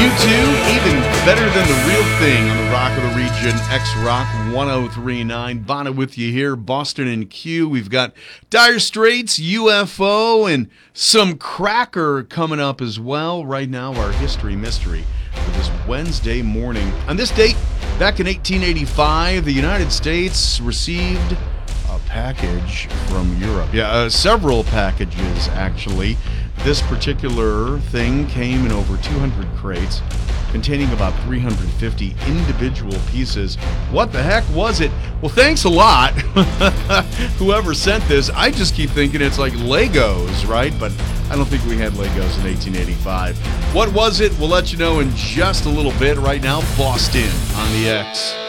U2, even better than the real thing on the Rock of the Region, X-Rock 1039. Bono with you here, Boston and Q. We've got Dire Straits, UFO, and some Cracker coming up as well. Right now, our history mystery for this Wednesday morning. On this date, back in 1885, the United States received a package from Europe. Yeah, several packages, actually. This particular thing came in over 200 crates, containing about 350 individual pieces. What the heck was it? Well, thanks a lot, whoever sent this. I just keep thinking it's like Legos, right? But I don't think we had Legos in 1885. What was it? We'll let you know in just a little bit. Right now, Boston on the X.